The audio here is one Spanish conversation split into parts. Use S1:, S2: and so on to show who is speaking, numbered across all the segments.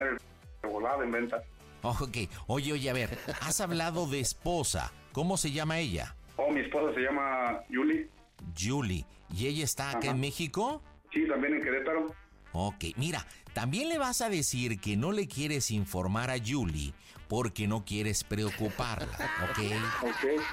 S1: volada en venta.
S2: Ok, oye, a ver, has hablado de esposa. ¿Cómo se llama ella?
S1: Oh, mi esposa se llama Yuli.
S2: Julie. ¿Y ella está acá en México?
S1: Sí, también en Querétaro.
S2: Ok, mira, también le vas a decir que no le quieres informar a Julie porque no quieres preocuparla, ¿ok?
S1: Ok.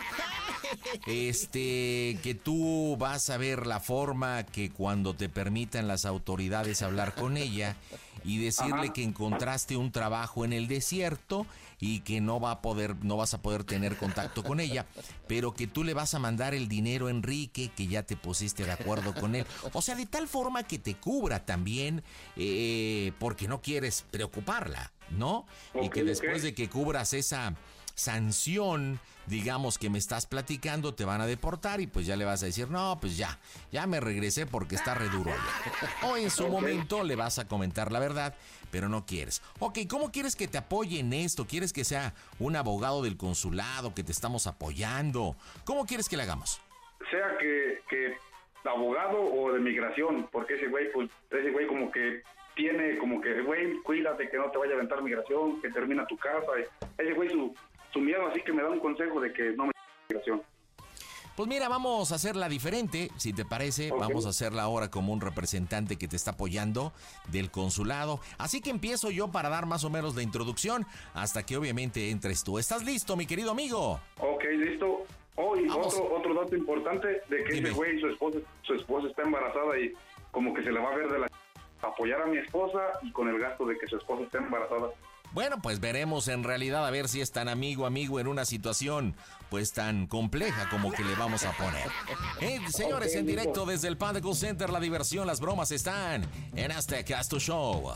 S2: Que tú vas a ver la forma que cuando te permitan las autoridades hablar con ella y decirle que encontraste un trabajo en el desierto y que no vas a poder tener contacto con ella, pero que tú le vas a mandar el dinero a Enrique, que ya te pusiste de acuerdo con él. O sea, de tal forma que te cubra también, porque no quieres preocuparla, ¿no? Y que después de que cubras esa sanción, digamos, que me estás platicando, te van a deportar y pues ya le vas a decir, no, pues ya me regresé porque está re duro allá. O en su momento le vas a comentar la verdad, pero no quieres. Ok, ¿cómo quieres que te apoye en esto? ¿Quieres que sea un abogado del consulado, que te estamos apoyando? ¿Cómo quieres que le hagamos?
S1: Sea que abogado o de migración, porque ese güey como que tiene, como que, güey, cuídate que no te vaya a aventar migración, que termina tu casa. Ese güey su miedo, así que me da un consejo de que no me migración.
S2: Pues mira, vamos a hacerla diferente, si te parece. Vamos a hacerla ahora como un representante que te está apoyando del consulado. Así que empiezo yo para dar más o menos la introducción hasta que obviamente entres tú. ¿Estás listo, mi querido amigo?
S1: Ok, listo. Oh, y otro dato importante de que ese güey, su esposa está embarazada y como que se le va a ver de la apoyar a mi esposa y con el gasto de que su esposa esté embarazada.
S2: Bueno, pues veremos en realidad a ver si es tan amigo en una situación pues tan compleja como que le vamos a poner. Señores, en directo desde el Panda Cool Center, la diversión, las bromas están en Azteca Tu Show.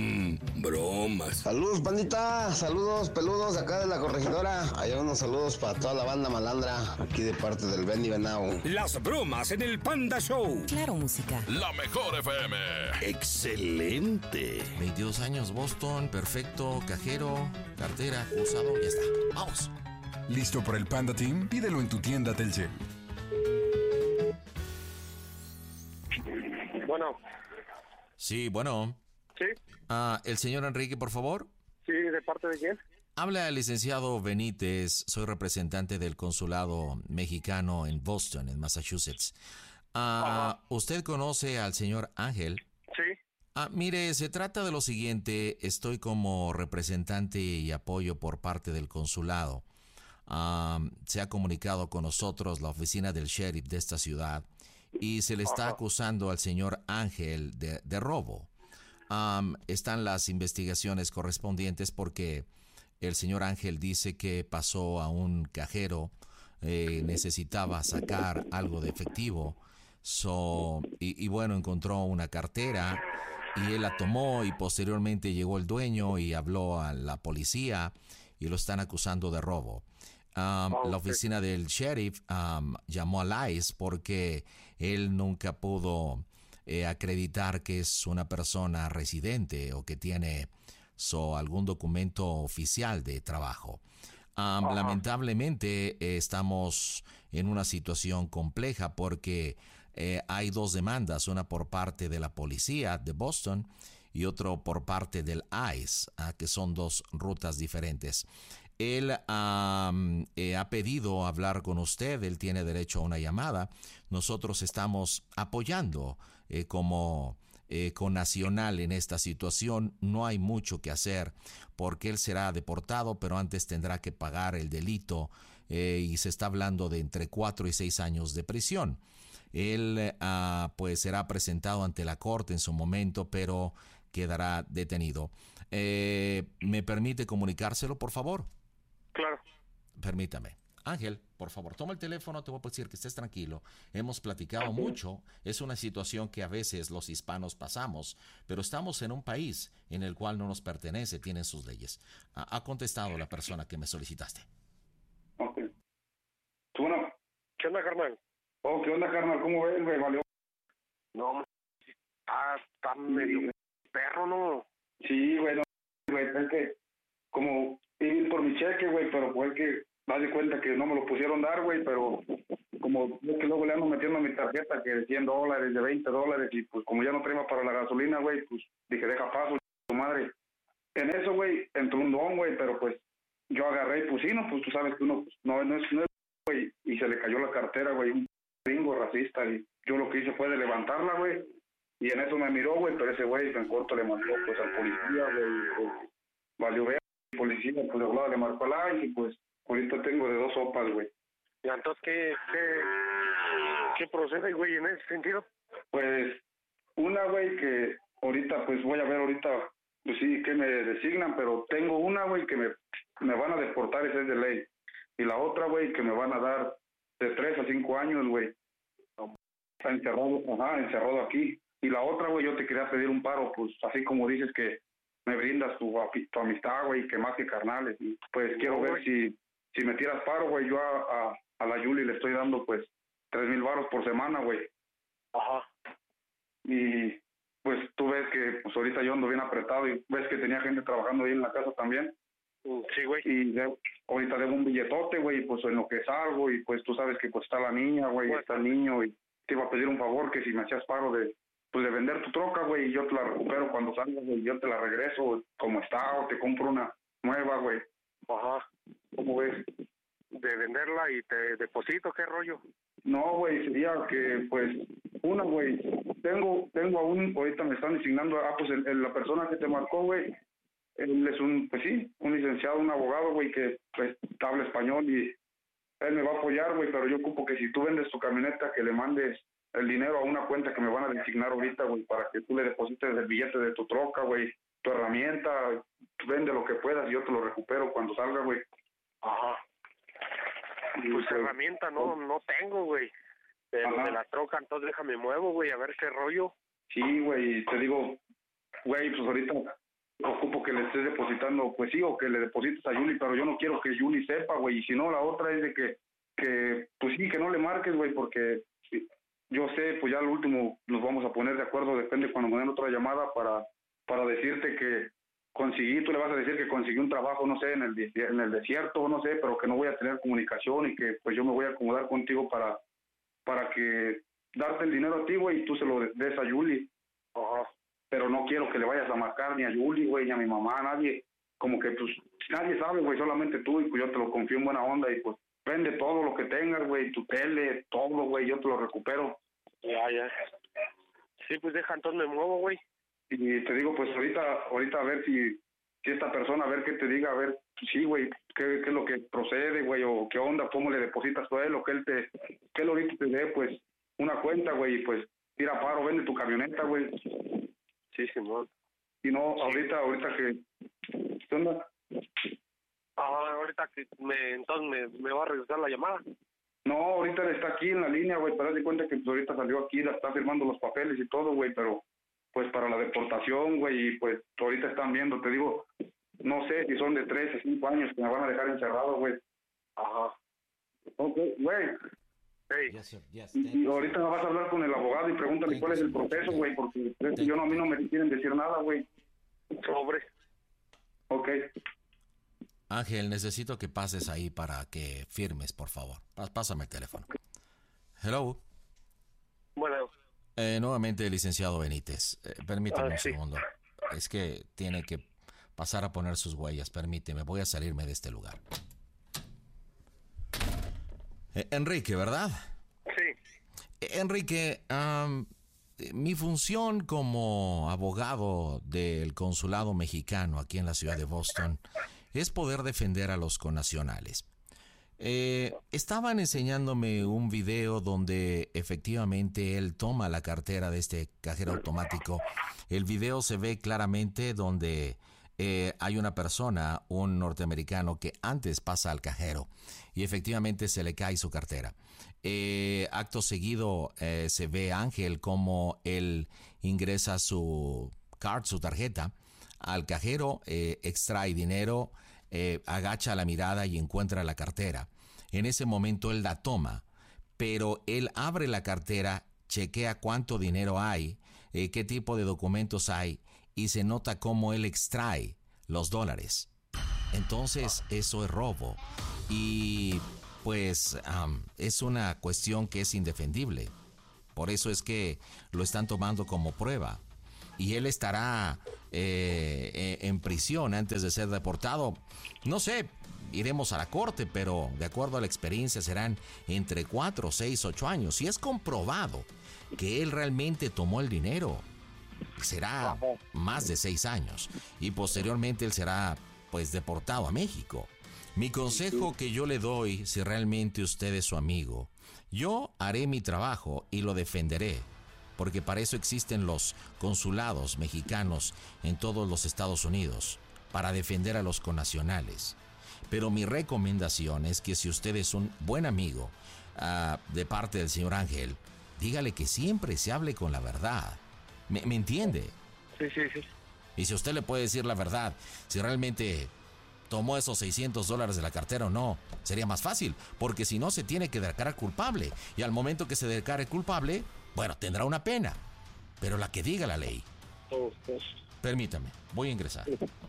S3: Bromas.
S4: Saludos, pandita, saludos peludos acá de la corregidora. Allá unos saludos para toda la banda malandra, aquí de parte del Benny Venao.
S3: Las bromas en el Panda Show.
S5: Claro, música.
S6: La mejor FM.
S3: Excelente.
S2: 22 años, Boston, perfecto. Cajero, cartera, usado, ya está. ¡Vamos!
S6: ¿Listo para el Panda Team? Pídelo en tu tienda Telcel.
S1: Bueno.
S2: Sí, bueno.
S1: Sí.
S2: El señor Enrique, por favor.
S1: Sí, ¿de parte de quién?
S2: Habla el licenciado Benítez, soy representante del consulado mexicano en Boston, en Massachusetts. ¿Usted conoce al señor Ángel?
S1: Sí.
S2: Mire, se trata de lo siguiente, estoy como representante y apoyo por parte del consulado. Se ha comunicado con nosotros la oficina del sheriff de esta ciudad y se le está acusando al señor Ángel de robo. Están las investigaciones correspondientes porque el señor Ángel dice que pasó a un cajero, necesitaba sacar algo de efectivo. Y bueno, encontró una cartera y él la tomó y posteriormente llegó el dueño y habló a la policía y lo están acusando de robo. La oficina del sheriff llamó al ICE porque él nunca pudo acreditar que es una persona residente o que tiene algún documento oficial de trabajo. Lamentablemente estamos en una situación compleja porque hay dos demandas, una por parte de la policía de Boston y otro por parte del ICE, que son dos rutas diferentes. Él ha pedido hablar con usted, él tiene derecho a una llamada. Nosotros estamos apoyando como connacional en esta situación. No hay mucho que hacer porque él será deportado, pero antes tendrá que pagar el delito y se está hablando de entre 4 y 6 años de prisión. Él pues será presentado ante la corte en su momento, pero quedará detenido. ¿Me permite comunicárselo, por favor?
S1: Claro.
S2: Permítame. Ángel, por favor, toma el teléfono, te voy a decir que estés tranquilo. Hemos platicado mucho, es una situación que a veces los hispanos pasamos, pero estamos en un país en el cual no nos pertenece, tienen sus leyes. Ha contestado la persona que me solicitaste.
S1: Ok. Bueno. ¿Qué onda, carnal? Oh, ¿qué onda, carnal? ¿Cómo ves, güey? Valió. No, está medio perro, ¿no? Sí, güey, no, güey, es que como ir por mi cheque, güey, pero fue que me di cuenta que no me lo pusieron dar, güey, pero como es que luego le ando metiendo a mi tarjeta que de $100, de $20, y pues como ya no traía para la gasolina, güey, pues dije, deja paso, tu madre. En eso, güey, entró un don, güey, pero pues yo agarré y pues sí, no, pues tú sabes que uno pues, no es, güey, y se le cayó la cartera, güey, un gringo racista, y yo lo que hice fue de levantarla, güey, y en eso me miró, güey, pero ese güey en corto le mandó, pues, al policía, güey, pues, valió ver, el policía, pues, de volada le marcó al ICE, y pues, ahorita tengo de 2 sopas, güey.
S5: ¿Y entonces qué procede, güey, en ese sentido?
S1: Pues, una, güey, que ahorita, pues, voy a ver ahorita, pues sí, que me designan, pero tengo una, güey, que me van a deportar, esa es de ley. Y la otra, güey, que me van a dar de 3 a 5 años, güey. Está encerrado aquí. Y la otra, güey, yo te quería pedir un paro, pues, así como dices que me brindas tu amistad, güey, que más que carnales. Y, pues, quiero ver si me tiras paro, güey. Yo a la Yuli le estoy dando, pues, 3,000 varos por semana, güey.
S5: Ajá.
S1: Y pues tú ves que pues ahorita yo ando bien apretado y ves que tenía gente trabajando ahí en la casa también.
S5: Sí, güey.
S1: Y ahorita debo un billetote, güey, pues en lo que salgo y pues tú sabes que pues está la niña, güey, está el niño y te iba a pedir un favor que si me hacías paro de vender tu troca, güey, y yo te la recupero cuando salga, güey, yo te la regreso como está o te compro una nueva, güey.
S5: Ajá.
S1: ¿Cómo ves?
S5: De venderla y te deposito, ¿qué rollo?
S1: No, güey, sería que, pues, una, güey, tengo aún, ahorita me están designando, pues, la persona que te marcó, güey, él es un licenciado, un abogado, güey, que, pues, habla español y él me va a apoyar, güey, pero yo ocupo que si tú vendes tu camioneta, que le mandes el dinero a una cuenta que me van a designar ahorita, güey, para que tú le deposites el billete de tu troca, güey, tu herramienta, vende lo que puedas y yo te lo recupero cuando salga, güey.
S5: Ajá. Pues herramienta no tengo, güey. De la troca, entonces déjame muevo, güey, a ver qué rollo.
S1: Sí, güey, te digo, güey, pues ahorita ocupo que le estés depositando, pues sí, o que le deposites a Yuli, pero yo no quiero que Yuli sepa, güey, y si no, la otra es de que pues sí, que no le marques, güey, porque yo sé, pues ya al último nos vamos a poner de acuerdo, depende cuando me den otra llamada para decirte que tú le vas a decir que conseguí un trabajo, no sé, en el desierto, no sé, pero que no voy a tener comunicación y que pues yo me voy a acomodar contigo para que darte el dinero a ti, güey, y tú se lo des a Yuli.
S5: Ajá.
S1: Pero no quiero que le vayas a marcar ni a Yuli, güey, ni a mi mamá, a nadie. Como que pues nadie sabe, güey, solamente tú, y pues yo te lo confío en buena onda y pues vende todo lo que tengas, güey, tu tele, todo, güey, yo te lo recupero.
S5: Ya. Sí, pues deja, entonces me muevo, güey.
S1: Y te digo, pues ahorita a ver si esta persona, a ver qué te diga, a ver, sí, güey, qué es lo que procede, güey, o qué onda, cómo le depositas tú a él, o que él ahorita te dé, pues, una cuenta, güey, y pues, tira paro, vende tu camioneta, güey.
S5: Sí, Simón.
S1: Y no, ahorita ¿qué onda?
S5: Ahorita que entonces me va a regresar la llamada.
S1: No, ahorita está aquí en la línea, güey, pero haz de cuenta que pues, ahorita salió aquí, la está firmando los papeles y todo, güey, pero pues para la deportación, güey, y pues ahorita están viendo, te digo, no sé si son de 3 a 5 años que me van a dejar encerrado, güey.
S5: Ajá.
S1: Ok, güey.
S5: Hey.
S1: Y ahorita vas a hablar con el abogado y pregúntale cuál es el proceso, güey, porque a mí no me quieren decir nada, güey.
S5: Sobre.
S1: Ok.
S2: Ángel, necesito que pases ahí para que firmes, por favor. Pásame el teléfono. Hello.
S5: Bueno.
S2: Nuevamente, licenciado Benítez. Permíteme un
S5: sí.
S2: segundo. Es que tiene que pasar a poner sus huellas. Permíteme, voy a salirme de este lugar. Enrique, ¿verdad?
S5: Sí.
S2: Enrique, mi función como abogado del consulado mexicano aquí en la ciudad de Boston es poder defender a los connacionales. Estaban enseñándome un video donde efectivamente él toma la cartera de este cajero automático. El video se ve claramente donde hay una persona, un norteamericano, que antes pasa al cajero y efectivamente se le cae su cartera. Acto seguido se ve a Ángel como él ingresa su tarjeta al cajero, extrae dinero, agacha la mirada y encuentra la cartera. En ese momento él la toma, pero él abre la cartera, chequea cuánto dinero hay, qué tipo de documentos hay, y se nota cómo él extrae los dólares. Entonces eso es robo y pues es una cuestión que es indefendible. Por eso es que lo están tomando como prueba. y él estará en prisión antes de ser deportado. No sé, iremos a la corte, pero de acuerdo a la experiencia serán entre 4, 6, 8 años. Si es comprobado que él realmente tomó el dinero, será más de 6 años y posteriormente él será pues deportado a México. Mi consejo que yo le doy, si realmente usted es su amigo, yo haré mi trabajo y lo defenderé, porque para eso existen los consulados mexicanos en todos los Estados Unidos, para defender a los connacionales. Pero mi recomendación es que si usted es un buen amigo de parte del señor Ángel, dígale que siempre se hable con la verdad. ¿Me entiende?
S5: Sí.
S2: Y si usted le puede decir la verdad, si realmente tomó esos $600 de la cartera o no, sería más fácil, porque si no se tiene que declarar culpable, y al momento que se declare culpable, bueno, tendrá una pena, pero la que diga la ley. Permítame, voy a ingresar.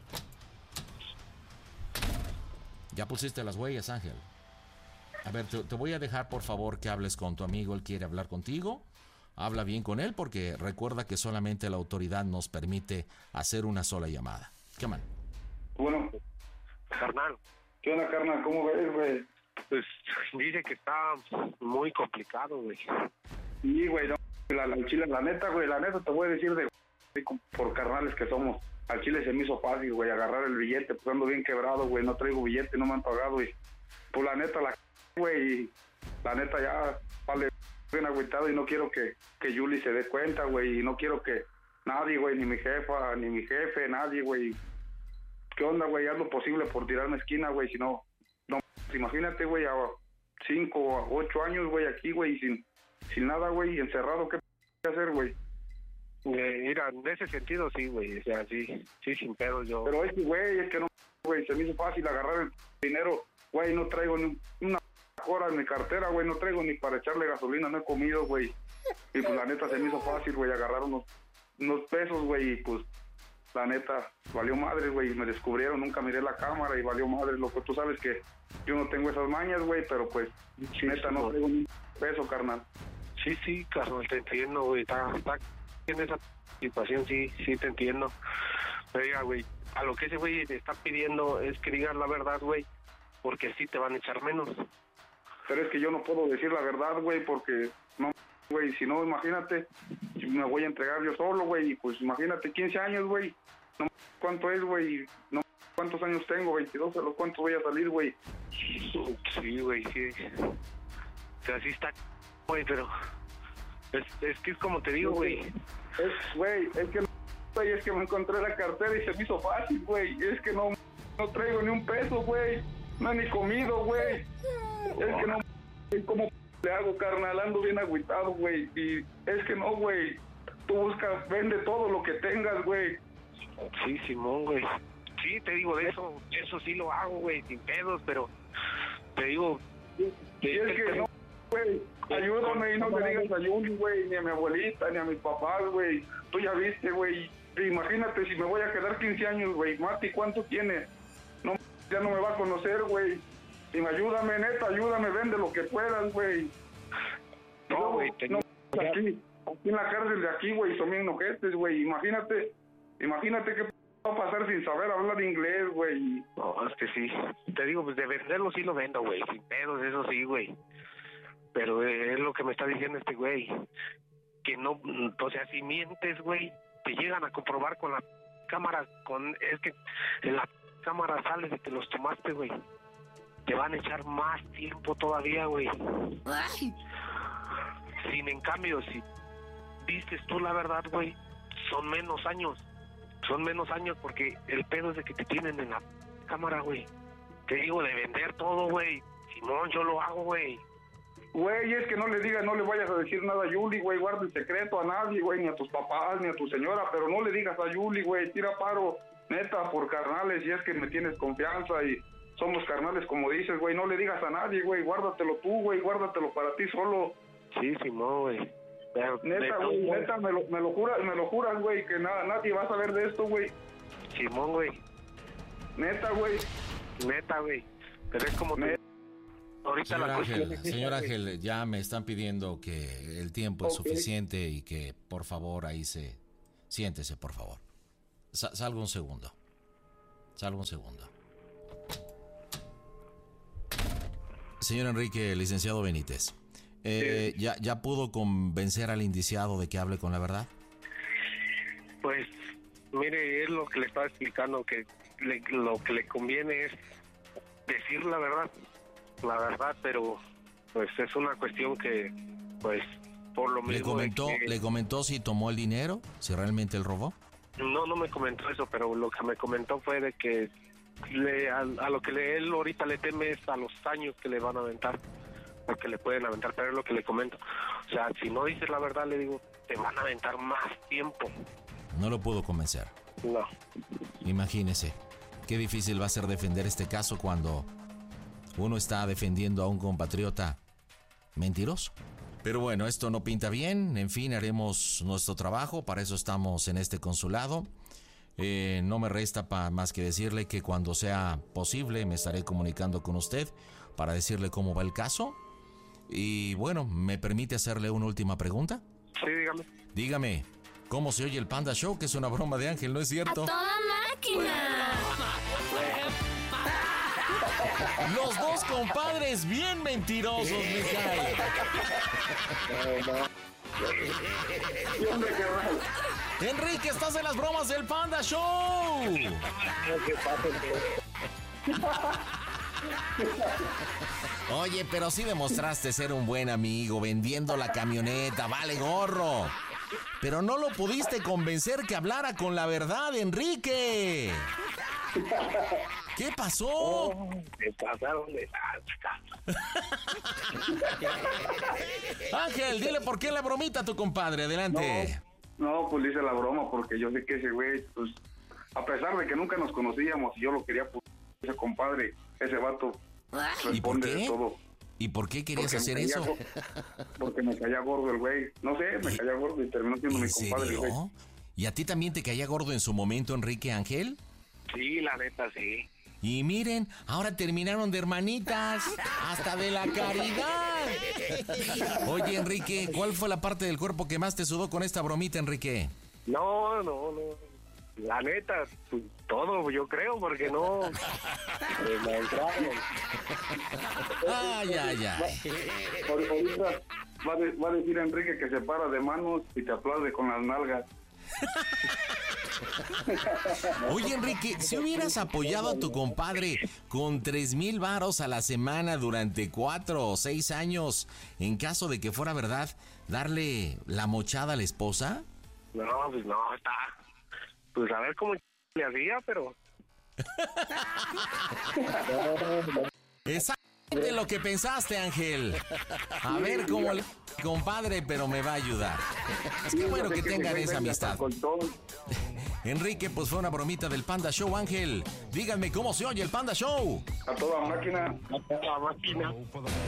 S2: Ya pusiste las huellas, Ángel. A ver, te voy a dejar, por favor, que hables con tu amigo. Él quiere hablar contigo. Habla bien con él, porque recuerda que solamente la autoridad nos permite hacer una sola llamada. ¿Qué man?
S1: Bueno,
S5: Carnal,
S1: ¿qué onda, carnal? ¿Cómo ves, güey?
S5: pues dice que está muy complicado, güey.
S1: Sí, güey, no, al chile, la neta, te voy a decir por carnales que somos. Al chile se me hizo fácil, güey, agarrar el billete, pues ando bien quebrado, güey, no traigo billete, no me han pagado, güey. Pues la neta, güey, la neta ya vale bien agüitado y no quiero que Yuli se dé cuenta, güey, y no quiero que nadie, güey, ni mi jefa, ni mi jefe, nadie, güey. ¿Qué onda, güey? Haz lo posible por tirarme esquina, güey, si no, imagínate, güey, a 5 o 8 años, güey, aquí, güey, sin nada, güey, encerrado, ¿qué hacer, güey?
S5: Mira, en ese sentido sí, güey, o sea, sí, sin pedo yo.
S1: Pero güey, es que no, güey, se me hizo fácil agarrar el dinero, güey, no traigo ni una hora en mi cartera, güey, no traigo ni para echarle gasolina, no he comido, güey. Y pues la neta se me hizo fácil, güey, agarrar unos pesos, güey, y pues la neta valió madre, güey, me descubrieron, nunca miré la cámara y valió madre, loco. Tú sabes que yo no tengo esas mañas, güey, pero pues sí, neta no traigo ni un peso, carnal.
S5: Sí, carnal, te entiendo, güey, está en esa situación, sí, te entiendo. Oiga, güey, a lo que ese güey te está pidiendo es que digas la verdad, güey, porque así te van a echar menos.
S1: Pero es que yo no puedo decir la verdad, güey, porque no, güey, si no, imagínate, me voy a entregar yo solo, güey, y pues imagínate, 15 años, güey, no cuánto es, güey, no cuántos años tengo, 22, a los cuántos voy a salir, güey.
S5: Sí, güey, sí. O sea, sí está, güey, pero es que es como te digo, güey.
S1: Es que me encontré la cartera y se me hizo fácil, güey. Es que no traigo ni un peso, güey. No he ni comido, güey. Es que no, ¿cómo le hago, carnal? Ando bien agüitado, güey. Y es que no, güey. Tú vende todo lo que tengas, güey.
S5: Sí, Simón, güey. Sí, te digo, eso sí lo hago, güey, sin pedos, pero te digo...
S1: Y es que no, güey, ayúdame y no me digas a Yuli, güey, ni a mi abuelita, ni a mis papás, güey. Tú ya viste, güey. Imagínate si me voy a quedar 15 años, güey. Mati, ¿cuánto tiene? No, ya no me va a conocer, güey. Y ayúdame, neta, ayúdame, vende lo que puedas, güey.
S5: No, güey,
S1: aquí en la cárcel de aquí, güey, son bien ojetes, güey. Imagínate qué va a pasar sin saber hablar inglés, güey.
S5: No, es que sí. Te digo, pues de venderlo sí lo vendo, güey. Sin pedos, eso sí, güey. Pero es lo que me está diciendo este güey. Que no, o sea, si mientes, güey, te llegan a comprobar con la cámara, es que en la cámara sale de que los tomaste, güey. Te van a echar más tiempo todavía, güey. Sin en cambio, si dices tú la verdad, güey, son menos años porque el pedo es de que te tienen en la cámara, güey. Te digo, de vender todo, güey. Simón, yo lo hago, güey.
S1: Güey, es que no le vayas a decir nada a Yuli, güey. Guarda el secreto a nadie, güey, ni a tus papás, ni a tu señora, pero no le digas a Yuli, güey. Tira paro, neta, por carnales, si es que me tienes confianza y somos carnales, como dices, güey. No le digas a nadie, güey. Guárdatelo tú, güey. Guárdatelo para ti solo.
S5: Sí, Simón, güey.
S1: Neta, güey, neta, me lo juras, güey, que nadie va a saber de esto, güey.
S5: Simón, güey.
S1: Neta, güey.
S5: Pero es como que ahorita
S2: señor Ángel, ya me están pidiendo que el tiempo es suficiente y que por favor ahí se Siéntese, por favor. Salga un segundo. Señor Enrique, licenciado Benítez, ¿ya pudo convencer al indiciado de que hable con la verdad?
S5: Pues, mire, es lo que le estaba explicando, que lo que le conviene es decir la verdad, pero pues es una cuestión que, pues, por lo mismo...
S2: ¿Le comentó si tomó el dinero? ¿Si realmente él robó?
S5: No me comentó eso, pero lo que me comentó fue de que a lo que él ahorita le teme es a los años que le van a aventar, porque le pueden aventar, pero es lo que le comento. O sea, si no dices la verdad, le digo, te van a aventar más tiempo.
S2: No lo pudo convencer.
S5: No.
S2: Imagínese, qué difícil va a ser defender este caso cuando uno está defendiendo a un compatriota mentiroso. Pero bueno, esto no pinta bien. En fin, haremos nuestro trabajo. Para eso estamos en este consulado. No me resta más que decirle que cuando sea posible me estaré comunicando con usted para decirle cómo va el caso. Y bueno, ¿me permite hacerle una última pregunta?
S5: Sí, dígame.
S2: Dígame, ¿cómo se oye el Panda Show? Que es una broma de Ángel, ¿no es cierto?
S7: ¡A toda máquina!
S2: Los dos compadres bien mentirosos, Mijail. Enrique, estás en las bromas del Panda Show. Oye, pero sí demostraste ser un buen amigo vendiendo la camioneta, vale gorro. Pero no lo pudiste convencer que hablara con la verdad, Enrique. ¿Qué pasó?
S5: Me pasaron de
S2: Ángel, dile por qué la bromita a tu compadre, adelante.
S1: No, pues le hice la broma porque yo sé que ese güey, pues, a pesar de que nunca nos conocíamos y yo lo quería, pues, ese compadre, ese vato, responde de todo.
S2: ¿Y por qué querías hacer eso?
S1: Porque me caía gordo el güey. No sé, me caía gordo y terminó siendo mi compadre.
S2: ¿En serio? ¿Y a ti también te caía gordo en su momento, Enrique Ángel?
S5: Sí, la neta, sí.
S2: Y miren, ahora terminaron de hermanitas, hasta de la caridad. Oye, Enrique, ¿cuál fue la parte del cuerpo que más te sudó con esta bromita, Enrique?
S5: No. La neta, pues, todo, yo creo, porque no... me entraron.
S2: Ay.
S1: Ahorita va a decir Enrique que se para de manos y te aplaude con las nalgas.
S2: Oye, Enrique, si hubieras apoyado a tu compadre con 3,000 varos a la semana durante 4 o 6 años, en caso de que fuera verdad, ¿darle la mochada a la esposa?
S5: No, pues no, está... Pues a ver cómo le hacía, pero...
S2: Exactamente lo que pensaste, Ángel. A ver cómo le... compadre, pero me va a ayudar. Es que bueno que tengan esa amistad. Enrique, pues fue una bromita del Panda Show, Ángel. Díganme cómo se oye el Panda Show.
S1: A toda máquina.
S5: A toda máquina.